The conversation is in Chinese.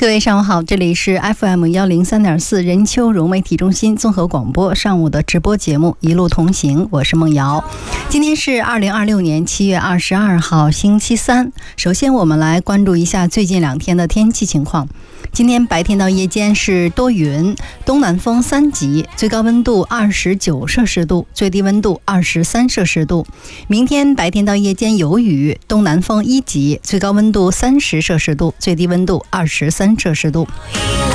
各位上午好，这里是 FM103.4 任丘融媒体中心综合广播上午的直播节目一路同行，我是梦瑶。今天是2026年7月22号星期三。首先我们来关注一下最近2天的天气情况。今天白天到夜间是多云，东南风3级，最高温度29摄氏度，最低温度23摄氏度。明天白天到夜间有雨，东南风1级，最高温度30摄氏度，最低温度23摄氏度。